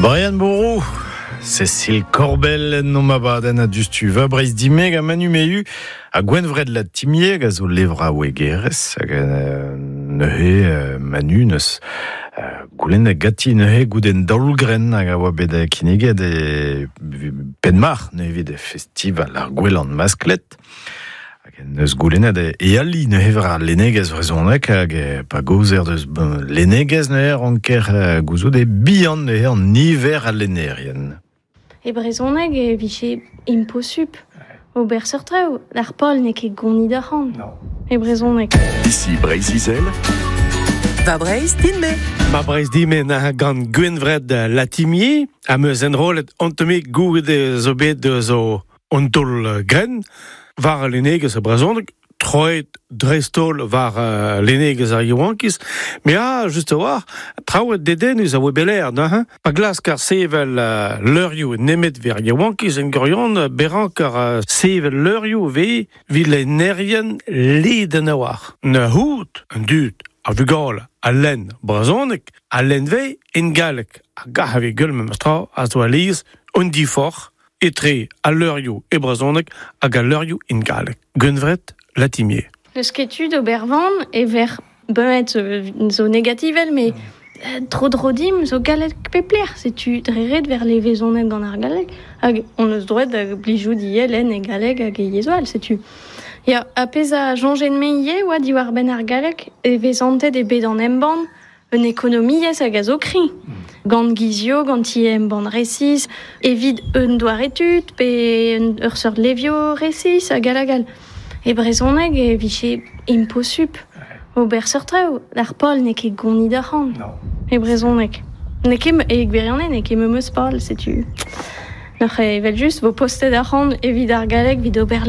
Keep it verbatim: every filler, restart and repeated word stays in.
Brian Bourreau, Cécile Corbel, non ma baden a dustu va breiz dimeg a manu meiu a gwenvred la timieg a zo levra wegeres hag uh, neuhe uh, manu neus uh, goulen a gati neuhe gouden daoulgren hag a oa bet a kineged e penmar neuve de festival ar gwelan masklet hag neus goulennet e eali neuhe vra lenegez vrezonek hag e pa gozer deus lenegez neuhe anker uh, gouzo de bihan neuhe an niver a lenerien. E brezhoneg e viche imposup. O berser treo, l'ar pol ne ket goni da ran. E brezhoneg. Ici Breiz-Izel. Va Breiz dinme. Ma Breiz dinme na gant gwenvred la timier, a meus enrolet ontomik goude zo bet de zo ontol gren, var lenegez a brezhoneg, troet drestol var uh, lenegez ar yaouankis, me a, just a war, traoet deden eus a webeler, da, hein? Pa glas kar sevel uh, leurioù nemet ver yaouankis en gorion, uh, beran kar uh, sevel leurioù ve vi lenerien leden a war. Ne hout, un dud, a vugol, a len brezhoneg, a len ve en galek, a gahavi gull me mestra, a zo a liz, un di for, etre a leurioù e brezhoneg, hag a leurioù en galek. Gwenvred la timier. Eus ketu d'obervan e ver bemet zo negativel, mais euh, tro drodim zo galek pepler. Setu dreret ver le vezonnet gant ar galek. Hag on eus droet da blijou di elen e galek hag e yezoal, setu. Ya, a pez a jongen me ie oa di war ben ar galek e vezantet e bet an emban un ekonomiez hag a zo kri. Gant gizio, gant ie emban resis, evit un doar etud, pe un ur seurt levio resis hag a gal. E brezhoneg e viche imposup. O berser treo, l'ar pol ne ket goni da ran. E brezhoneg. Ne ket e gberionet ne ket me meus pol, setu. N'ar e vel just vo postet da ran evit ar galek vid ober